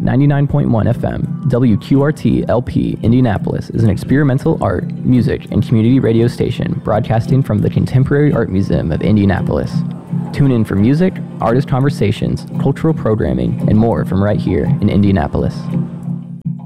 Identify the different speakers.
Speaker 1: 99.1 FM, WQRT LP, Indianapolis is an experimental art, music, and community radio station broadcasting from the Contemporary Art Museum of Indianapolis. Tune in for music, artist conversations, cultural programming, and more from right here in Indianapolis.